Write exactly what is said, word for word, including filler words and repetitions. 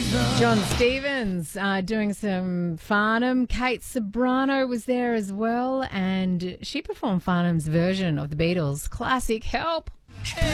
John Stevens uh, doing some Farnham. Kate Sobrano was there as well, and she performed Farnham's version of the Beatles' classic Help.